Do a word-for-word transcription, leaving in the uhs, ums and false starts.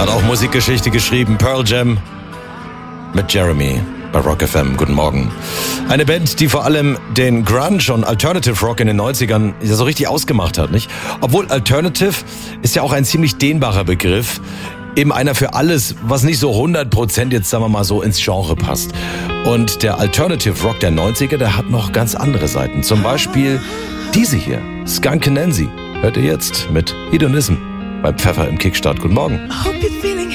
Hat auch Musikgeschichte geschrieben. Pearl Jam mit Jeremy bei Rock F M. Guten Morgen. Eine Band, die vor allem den Grunge und Alternative Rock in den neunzigern ja so richtig ausgemacht hat, nicht? Obwohl Alternative ist ja auch ein ziemlich dehnbarer Begriff. Eben einer für alles, was nicht so hundert Prozent jetzt, sagen wir mal so, ins Genre passt. Und der Alternative Rock der neunziger, der hat noch ganz andere Seiten. Zum Beispiel diese hier, Skunk Anansie. Hört ihr jetzt mit Hedonism bei Pfeffer im Kickstart. Guten Morgen.